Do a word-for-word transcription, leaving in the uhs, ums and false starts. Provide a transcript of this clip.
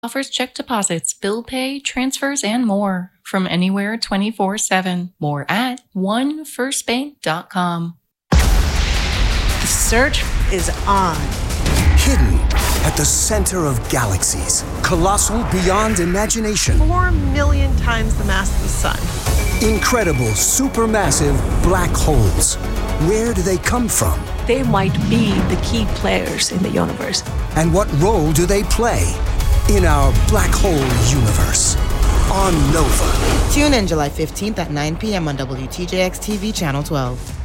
Offers check deposits, bill pay, transfers, and more from anywhere twenty-four seven. More at one first bank dot com. The search is on. Hidden at the center of galaxies. Colossal beyond imagination. Four million times the mass of the sun. Incredible supermassive black holes. Where do they come from? They might be the key players in the universe. And what role do they play in our black hole universe? On Nova. Tune in July fifteenth at nine p.m. on W T J X T V Channel twelve.